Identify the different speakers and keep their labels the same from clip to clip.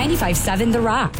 Speaker 1: 95.7 The Rock.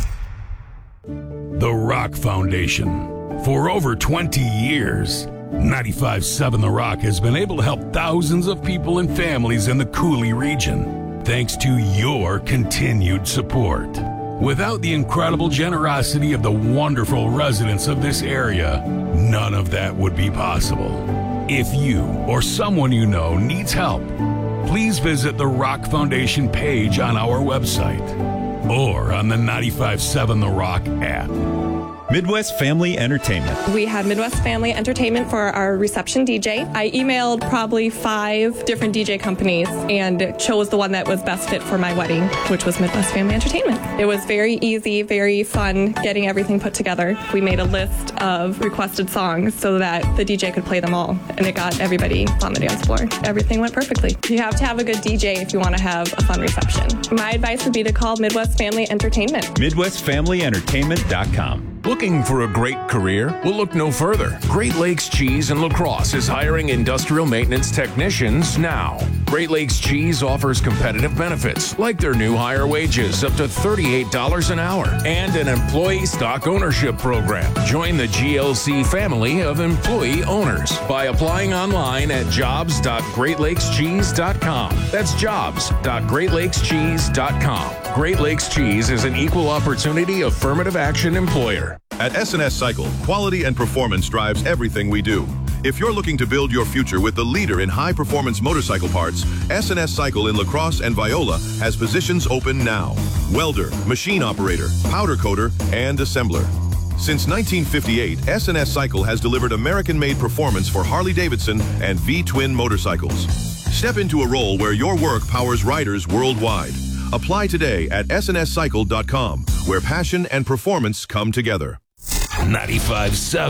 Speaker 2: The Rock Foundation. For over 20 years, 95.7 The Rock has been able to help thousands of people and families in the Cooley region, thanks to your continued support. Without the incredible generosity of the wonderful residents of this area, none of that would be possible. If you or someone you know needs help, please visit the Rock Foundation page on our website or on the 95.7 The Rock app.
Speaker 3: Midwest Family Entertainment.
Speaker 4: We had Midwest Family Entertainment for our reception DJ. I emailed probably 5 different DJ companies and chose the one that was best fit for my wedding, which was Midwest Family Entertainment. It was very easy, very fun getting everything put together. We made a list of requested songs so that the DJ could play them all, and it got everybody on the dance floor. Everything went perfectly. You have to have a good DJ if you want to have a fun reception. My advice would be to call Midwest Family Entertainment.
Speaker 3: MidwestFamilyEntertainment.com.
Speaker 5: Looking for a great career? Well, look no further. Great Lakes Cheese in La Crosse is hiring industrial maintenance technicians now. Great Lakes Cheese offers competitive benefits, like their new higher wages, up to $38 an hour, and an employee stock ownership program. Join the GLC family of employee owners by applying online at jobs.greatlakescheese.com. That's jobs.greatlakescheese.com. Great Lakes Cheese is an equal opportunity affirmative action employer.
Speaker 6: At S&S Cycle, quality and performance drives everything we do. If you're looking to build your future with the leader in high-performance motorcycle parts, S&S Cycle in La Crosse and Viola has positions open now. Welder, machine operator, powder coater, and assembler. Since 1958, S&S Cycle has delivered American-made performance for Harley-Davidson and V-twin motorcycles. Step into a role where your work powers riders worldwide. Apply today at snscycle.com, where passion and performance come together.
Speaker 2: 95.7